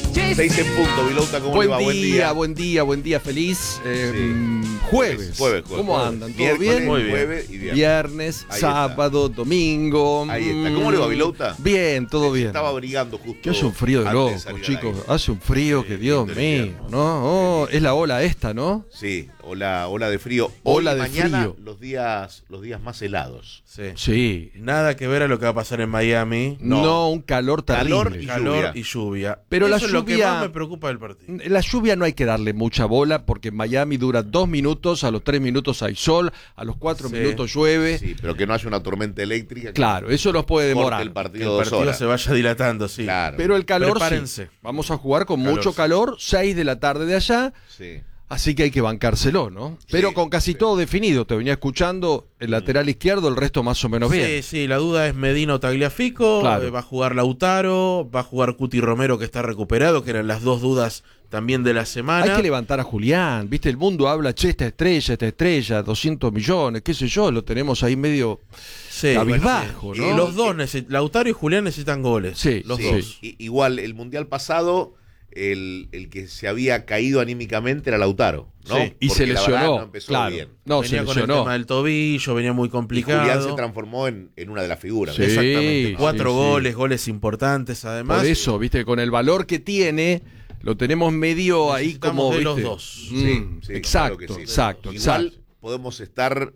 6 en punto, Vilouta, ¿cómo le va? Buen día, feliz jueves. ¿Cómo andan? ¿Todo bien? Muy bien. Jueves y viernes, sábado, domingo. Ahí está. ¿Cómo le va, Vilouta? Bien, todo bien. Estaba abrigando justo. Que hace un frío de loco, chicos. Hace un frío que Dios mío, ¿no? Es la ola esta, ¿no? Sí, ola de frío. Ola de mañana, frío. Los días más helados. Sí. Nada que ver a lo que va a pasar en Miami. No, un calor terrible. Calor y lluvia. Pero eso la es lo que lluvia- más me preocupa del partido. La lluvia no hay que darle mucha bola porque en Miami dura 2 minutos, a los 3 minutos hay sol, a los 4 Sí. minutos llueve. Sí, pero que no haya una tormenta eléctrica. Claro, eso nos puede Corte demorar. el Que partido el 2 partido horas. se vaya dilatando, sí. Claro. Pero el calor Prepárense. sí. Vamos a jugar con Calor, mucho sí. calor, 6 de la tarde de allá, Sí. así que hay que bancárselo, ¿no? Pero con casi todo definido, te venía escuchando el lateral izquierdo, el resto más o menos bien. Sí, la duda es Medina o Tagliafico, Claro. va a jugar Lautaro, va a jugar Cuti Romero que está recuperado, que eran las dos dudas también de la semana. Hay que levantar a Julián, ¿viste? El mundo habla, che, esta estrella, 200 millones, qué sé yo, lo tenemos ahí medio Sí, cabizbajo, sí. ¿no? Y los dos, Lautaro y Julián necesitan goles. Sí, los sí. dos. Igual, el mundial pasado, el que se había caído anímicamente era Lautaro, ¿no? Sí. Y se Porque la verdad lesionó, no empezó claro. bien. No, Venía se con el lesionó. tema del tobillo, venía muy Y complicado. Julián se transformó en una de las figuras. Sí. Exactamente. 4 sí. goles importantes además. Por eso, ¿viste? Con el valor que tiene, lo tenemos medio ahí Necesitamos como, de ¿viste? los dos. Sí, exacto, claro que sí. exacto, Igual exacto. podemos estar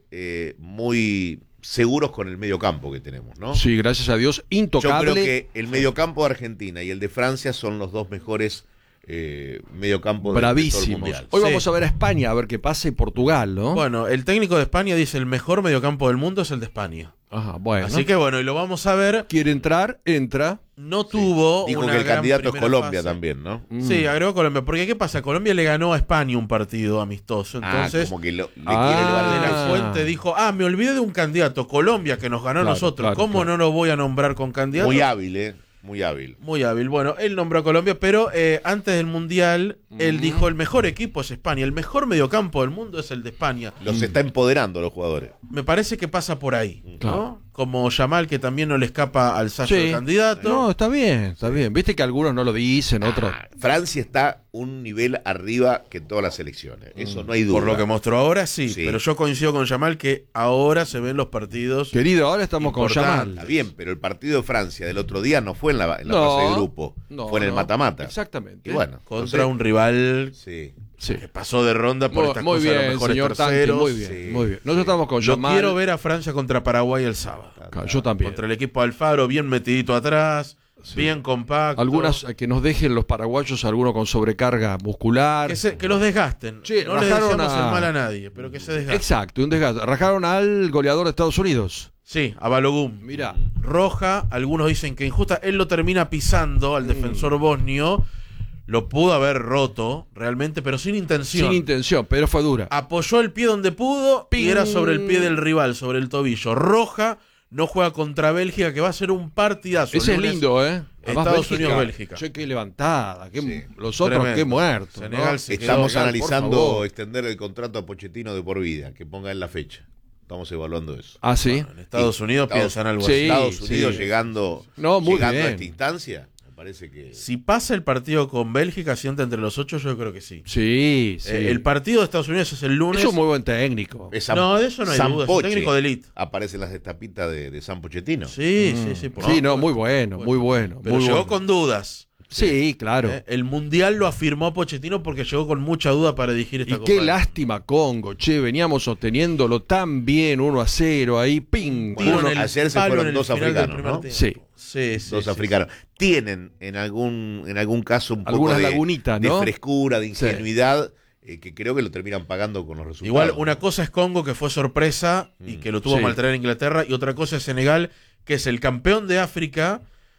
muy seguros con el mediocampo que tenemos, ¿no? Sí, gracias a Dios, Yo intocable. creo que el mediocampo de Argentina y el de Francia son los dos mejores mediocampos de todo el Bravísimos. mundial. Hoy Sí. vamos a ver a España, a ver qué pasa, y Portugal, ¿no? Bueno, el técnico de España dice el mejor mediocampo del mundo es el de España. Ajá, bueno. Así que bueno, y lo vamos a ver. Quiere entrar, entra. No tuvo Dijo una que el gran candidato es primera Colombia fase. también, ¿no? Sí, agregó Colombia. Porque ¿qué pasa? Colombia le ganó a España un partido amistoso. Entonces, como que le quiere de elevar la Fuente dijo, me olvidé de un candidato, Colombia, que nos ganó a Claro, nosotros. claro, ¿Cómo claro. no lo voy a nombrar con candidato? Muy hábil, muy hábil. Muy hábil. Bueno, él nombró a Colombia, pero antes del Mundial, él dijo, el mejor equipo es España, el mejor mediocampo del mundo es el de España. Los está empoderando a los jugadores. Me parece que pasa por ahí, Claro. ¿no? Como Yamal, que también no le escapa al sallo Sí. del candidato. No, está bien, está bien. Viste que algunos no lo dicen, otros. Francia está un nivel arriba que todas las selecciones. Eso no hay duda. Por lo que mostró ahora, sí, Sí. pero yo coincido con Yamal que ahora se ven los partidos. Querido, ahora estamos con Importante. Yamal. Está bien, pero el partido de Francia del otro día no fue en la No, fase de grupo. no, fue en el no. mata-mata. Exactamente. Y bueno, Contra entonces, un rival Sí. Sí. que pasó de ronda por estas Muy cosas, los bien, mejores señor Tanque, terceros. muy bien, Sí, muy bien. Nosotros estamos con Yo Yamal. quiero ver a Francia contra Paraguay el sábado. Claro, yo también. Contra el equipo Alfaro, bien metidito atrás, bien compacto. Algunas que nos dejen los paraguayos, algunos con sobrecarga muscular. Que los desgasten. Che, no le rajaron deseamos a- el mal a nadie, pero que se desgasten. Exacto, un desgaste. Rajaron al goleador de Estados Unidos. Sí, a Balogun. Mirá. Roja, algunos dicen que injusta. Él lo termina pisando al defensor bosnio. Lo pudo haber roto realmente, pero sin intención. Sin intención, pero fue dura. Apoyó el pie donde pudo y Ping. era sobre el pie del rival, sobre el tobillo. Roja no juega contra Bélgica, que va a ser un partidazo. Ese es Lunes, lindo, ¿eh? Estados Unidos, Bélgica. Che, qué levantada. Qué, Sí. Los otros, Tremendo. qué muertos. Senegal ¿no? se quedó. Estamos Por analizando favor. extender el contrato a Pochettino de por vida, que ponga en la fecha. Estamos evaluando eso. Ah, sí. En Estados Unidos piensan algo Sí. así. Estados Unidos sí. llegando, No, muy llegando a bien. esta instancia, me parece que... Si pasa el partido con Bélgica, si entra entre los 8, yo creo que sí. Sí, sí. El partido de Estados Unidos es el lunes. Es un muy buen técnico. es No, de eso no hay San duda, es un Poche. técnico de elite. Aparecen las estapitas de San Pochettino. Sí, sí. Sí, no, muy bueno, muy bueno. Pero muy llegó bueno. con dudas. Sí, claro. El Mundial lo afirmó Pochettino porque llegó con mucha duda para dirigir esta Y Copa. qué lástima Congo, che, veníamos sosteniéndolo tan bien, 1-0, ahí, ping. Tiro Uno- en el ayer se palo fueron en el dos final del africanos, primer ¿no? tiempo. Sí. Sí. Dos africanos. Tienen en algún caso un poco Algunas de, lagunitas, ¿no? de frescura, de ingenuidad, que creo que lo terminan pagando con los resultados. Igual una cosa es Congo, que fue sorpresa y que lo tuvo Sí. que maltraer en Inglaterra, y otra cosa es Senegal, que es el campeón de África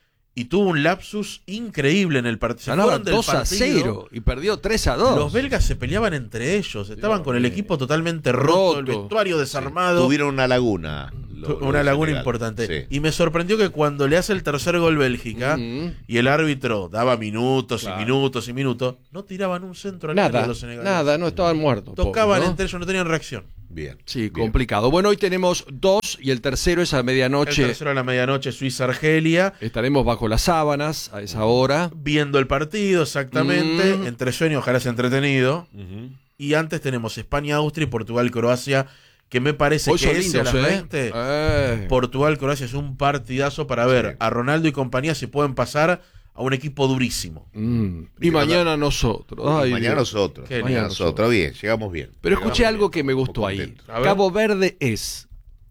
y tuvo un lapsus increíble en el partido. Se Ganaba fueron del 2-0 y perdió 3-2. Los belgas se peleaban entre ellos, estaban con el equipo totalmente roto, el Roto. vestuario desarmado. Tuvieron una laguna. Una los laguna Senegal. importante. Sí. Y me sorprendió que cuando le hace el tercer gol Bélgica y el árbitro daba minutos Claro. y minutos y minutos, no tiraban un centro al área Nada, de los senegaleses. nada, no estaban muertos. Tocaban pobres, ¿no? entre ellos, no tenían reacción. Bien. Sí, bien. complicado. Bueno, hoy tenemos 2 y el tercero es a El medianoche. tercero a la medianoche, Suiza-Argelia. Estaremos bajo las sábanas a esa hora. Viendo el partido, exactamente. Entre sueños, ojalá sea entretenido. Ujú. Y antes tenemos España-Austria y Portugal-Croacia, que me parece Hoy que son ese a lindos, las 20. Portugal-Croacia es un partidazo para ver Sí. a Ronaldo y compañía si pueden pasar a un equipo durísimo. Y mañana nosotros. Ay, Y mañana Dios. nosotros. Qué Mañana lindo. nosotros. Bien, llegamos bien. Pero Llegamos escuché algo bien, que me estamos gustó ahí. contentos. A ver. Cabo Verde es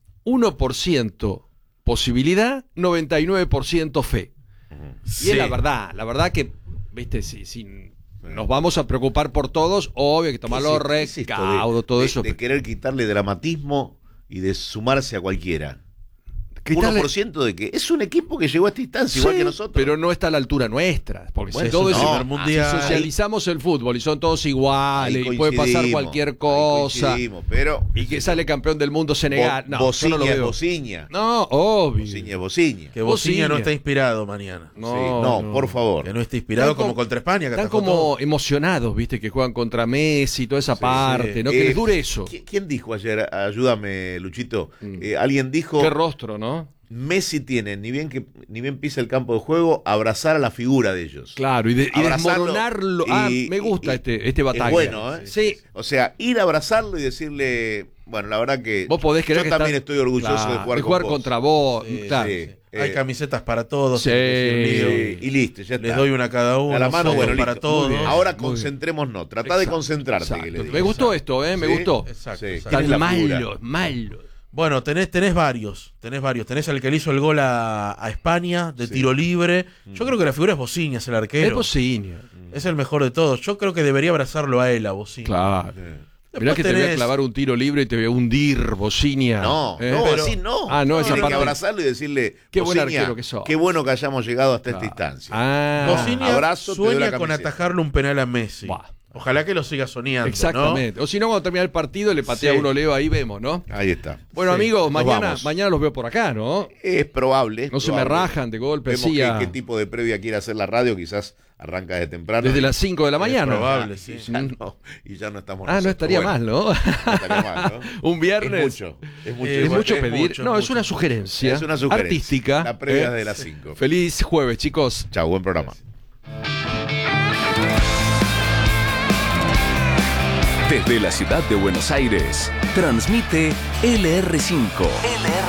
1% posibilidad, 99% fe. Y Sí. es la verdad que, viste, si nos vamos a preocupar por todos, obvio que tomarlo ¿Qué es esto recaudo, todo de, eso. de querer quitarle dramatismo y de sumarse a cualquiera. Quitarle- 1% de que es un equipo que llegó a esta instancia, igual Sí, que nosotros. pero no está a la altura nuestra. Porque Bueno, si todo eso es no. primer mundial. si socializamos el fútbol y son todos iguales Ahí y puede pasar coincidimos, cualquier ahí cosa coincidimos, pero y que sale campeón del mundo Senegal. No, yo Bociña no lo es veo. Bociña. No, obvio. Bociña es Bociña. Que Bociña no Bociña. está inspirado mañana. Sí, no, por favor. Que no esté inspirado Están como contra España. Que Están atajó como todo. emocionados, viste, que juegan contra Messi y toda esa parte, sí. ¿no? Que les dure eso. ¿Quién dijo ayer? Ayúdame, Luchito. Alguien dijo, Qué rostro, ¿no? Messi tiene, ni bien pisa el campo de juego, abrazar a la figura de ellos. Claro, y Abrazarlo desmoronarlo. Me gusta este es batalla. bueno, ¿eh? Sí. O sea, ir a abrazarlo y decirle, bueno, la verdad que Vos podés creer yo que también está- estoy orgulloso Claro, de jugar con vos. contra vos. Sí, claro. sí. Hay camisetas para todos. Sí. Y listo, ya está. Les doy una a cada uno. A la mano, software bueno, para listo. todos. Muy bien. Ahora Muy bien. concentrémonos. Trata de Exacto, concentrarte. exacto. Que le digo. Me gustó esto, me ¿Sí? gustó. Exacto, Sí. exacto. ¿Quién es Tan la figura? malo. Bueno, tenés varios. Tenés al que le hizo el gol a España de tiro libre. Yo creo que la figura es Bociña, es el Es arquero. Bociña. Es el mejor de todos. Yo creo que debería abrazarlo a él, a Bociña. Claro. Sí. Mirá que te voy a tenés- clavar un tiro libre y te voy a hundir, Bociña. No, ¿Eh? no, Pero- así no. Ah, no, esa Tiene parte- que abrazarlo y decirle, Qué buen Bociña, arquero que sos. qué bueno que hayamos llegado hasta esta instancia. Bociña abrazo, te doy la sueña con camiseta. atajarle un penal a Messi. Buah. Ojalá que lo siga soñando. Exactamente. O si no, cuando termina el partido, le patea Sí. uno Leo, ahí vemos, ¿no? Ahí está. Bueno, Sí, amigos, nos mañana vamos. los veo por acá, ¿no? Es probable. No se me rajan de golpe, Vemos sí, qué tipo de previa quiere hacer la radio, quizás arranca desde temprano. Desde las 5 de la mañana. probable. Y sí. ya no estamos No nosotros. estaría Bueno, mal, ¿no? no estaría mal, ¿no? Un viernes. Es mucho. Es bueno, mucho es pedir. mucho, no, es es una mucho. sugerencia. Es una sugerencia. Artística. La previa de las 5. Feliz jueves, chicos. Chao, buen programa. Desde la ciudad de Buenos Aires, transmite LR5.